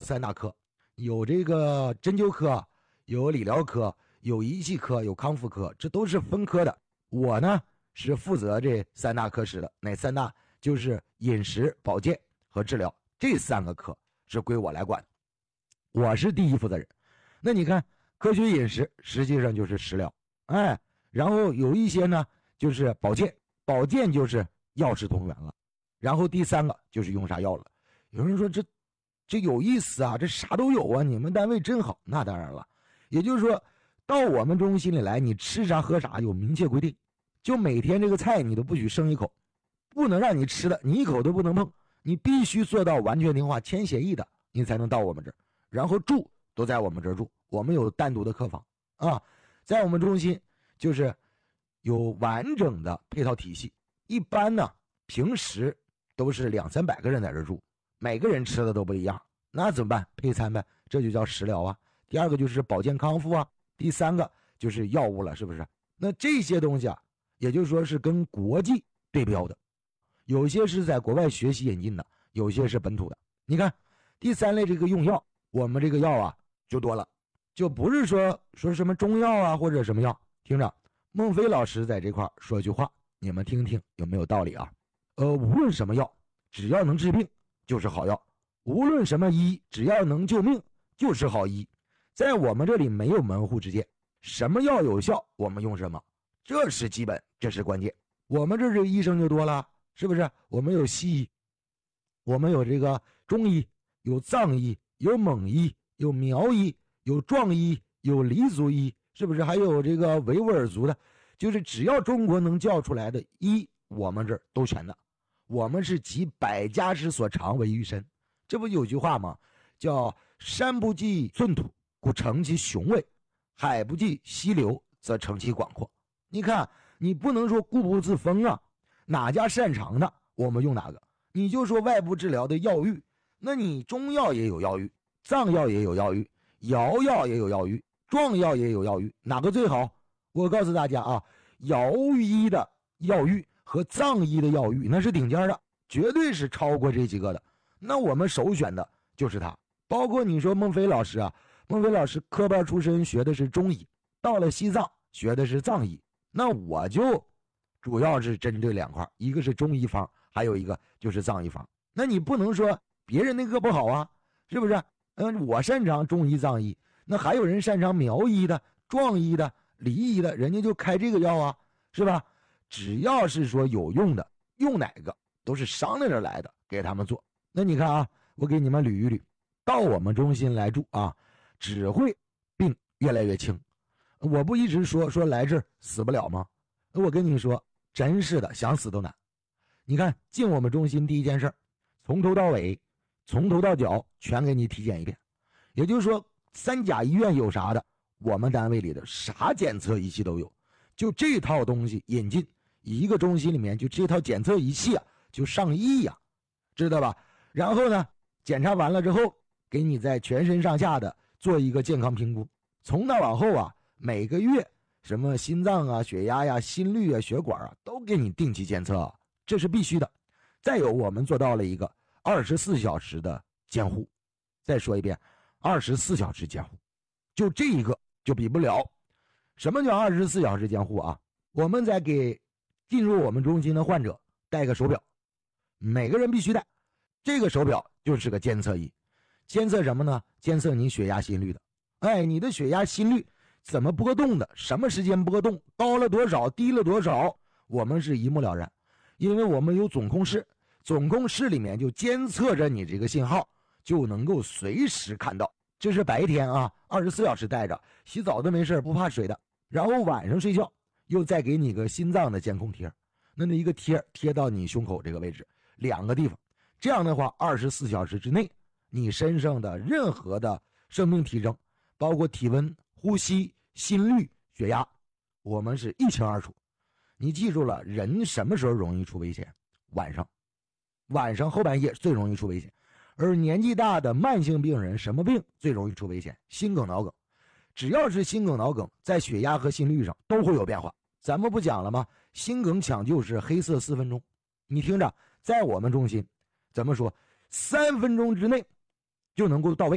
3大科，有这个针灸科，有理疗科，有仪器科，有康复科，这都是分科的。我呢是负责这3大科室的，哪3大？就是饮食、保健和治疗，这3个科是归我来管，我是第一负责人。那你看，科学饮食实际上就是食疗，然后有一些呢就是保健，保健就是药食同源了。然后第3个就是用啥药了。有人说这有意思啊，这啥都有啊，你们单位真好。那当然了，也就是说到我们中心里来，你吃啥喝啥有明确规定，就每天这个菜你都不许剩一口，不能让你吃的，你一口都不能碰，你必须做到完全听话，签协议的你才能到我们这儿。然后住都在我们这儿住，我们有单独的客房啊，在我们中心就是有完整的配套体系。一般呢平时都是200-300个人在这住，每个人吃的都不一样，那怎么办？配餐呗，这就叫食疗啊。第2个就是保健康复啊，第3个就是药物了，是不是？那这些东西啊，也就是说是跟国际对标的，有些是在国外学习引进的，有些是本土的。你看第3类这个用药，我们这个药啊就多了，就不是说什么中药啊或者什么药。听着，孟非老师在这块说一句话，你们听听有没有道理啊？无论什么药，只要能治病就是好药；无论什么医，只要能救命就是好医。在我们这里没有门户之见，什么药有效我们用什么，这是基本，这是关键。我们这医生就多了，是不是？我们有西医，我们有这个中医，有藏医，有蒙医，有苗医，有壮医，有黎族医，是不是？还有这个维吾尔族的，就是只要中国能叫出来的医，我们这儿都全的。我们是集百家之所长为一身，这不有句话吗？叫山不计寸土，故成其雄伟；海不计溪流，则成其广阔。你看，你不能说固步自封啊，哪家擅长的我们用哪个。你就说外部治疗的药浴，那你中药也有药浴，藏药也有药浴，瑶药也有药浴，壮药也有药浴，哪个最好？我告诉大家啊，瑶医的药浴和藏医的药浴那是顶尖的，绝对是超过这几个的。那我们首选的就是它。包括你说孟非老师啊，孟非老师科班出身学的是中医，到了西藏学的是藏医，那我就主要是针对2块，一个是中医方，还有一个就是藏医方。那你不能说别人那个不好啊，是不是？我擅长中医藏医，那还有人擅长苗医的、壮医的、黎医的，人家就开这个药啊，是吧？只要是说有用的，用哪个都是商量着来的，给他们做。那你看啊，我给你们捋一捋，到我们中心来住啊，只会病越来越轻。我不一直说来这儿死不了吗？我跟你说，真是的，想死都难。你看进我们中心第一件事，从头到尾，从头到脚全给你体检一遍。也就是说，3甲医院有啥的，我们单位里的啥检测仪器都有。就这套东西引进一个中心里面，就这套检测仪器啊，就上亿呀，知道吧？然后呢，检查完了之后，给你在全身上下的做一个健康评估。从那往后啊，每个月什么心脏啊、血压呀、心率啊、血管啊，都给你定期监测啊，这是必须的。再有，我们做到了一个24小时的监护。再说一遍，24小时监护，就这一个就比不了。什么叫24小时监护啊？我们在给进入我们中心的患者戴个手表，每个人必须戴。这个手表就是个监测仪，监测什么呢？监测你血压心率的。你的血压心率怎么波动的，什么时间波动，高了多少，低了多少，我们是一目了然。因为我们有总控室，总控室里面就监测着你这个信号，就能够随时看到。这是白天啊，24小时带着，洗澡都没事，不怕水的。然后晚上睡觉又再给你个心脏的监控贴，那一个贴贴到你胸口这个位置，2个地方。这样的话，24小时之内，你身上的任何的生命体征，包括体温、呼吸、心率、血压，我们是一清二楚。你记住了，人什么时候容易出危险？晚上后半夜最容易出危险。而年纪大的慢性病人，什么病最容易出危险？心梗、脑梗。只要是心梗、脑梗，在血压和心率上都会有变化。咱们不讲了吗？心梗抢救是黑色4分钟。你听着，在我们中心怎么说，3分钟之内就能够到位。